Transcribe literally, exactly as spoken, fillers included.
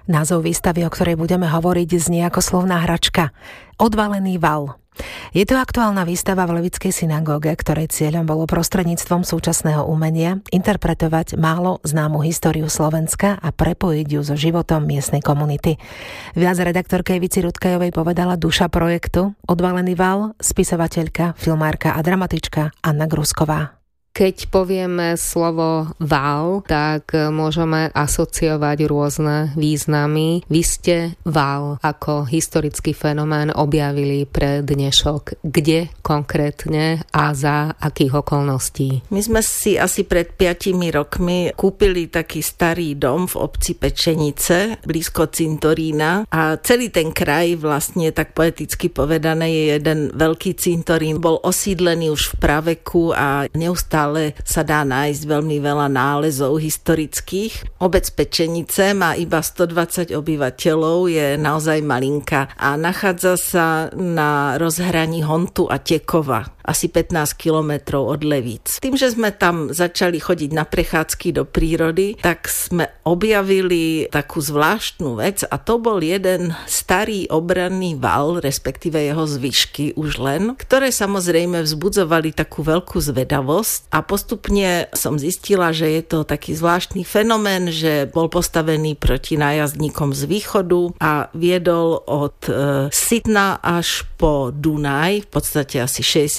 Názov výstavy, o ktorej budeme hovoriť, znie ako slovná hračka. Odvalený val. Je to aktuálna výstava v Levickej synagóge, ktorej cieľom bolo prostredníctvom súčasného umenia interpretovať málo známu históriu Slovenska a prepojiť ju so životom miestnej komunity. Viac redaktorke Vici Rudkajovej povedala duša projektu Odvalený val, spisovateľka, filmárka a dramatička Anna Grusková. Keď povieme slovo val, tak môžeme asociovať rôzne významy. Vy ste val ako historický fenomén objavili pre dnešok. Kde konkrétne a za akých okolností? My sme si asi pred piatimi rokmi kúpili taký starý dom v obci Pečenice, blízko cintorína, a celý ten kraj, vlastne tak poeticky povedané, je jeden veľký cintorín. Bol osídlený už v praveku a neustále ale sa dá nájsť veľmi veľa nálezov historických. Obec Pečenice má iba stodvadsať obyvateľov, je naozaj malinká a nachádza sa na rozhraní Hontu a Tekova, asi pätnásť kilometrov od Levíc. Tým, že sme tam začali chodiť na prechádzky do prírody, tak sme objavili takú zvláštnu vec a to bol jeden starý obranný val, respektíve jeho zvyšky už len, ktoré samozrejme vzbudzovali takú veľkú zvedavosť. A postupne som zistila, že je to taký zvláštny fenomén, že bol postavený proti nájazdníkom z východu a viedol od e, Sitna až po Dunaj, v podstate asi šesťdesiat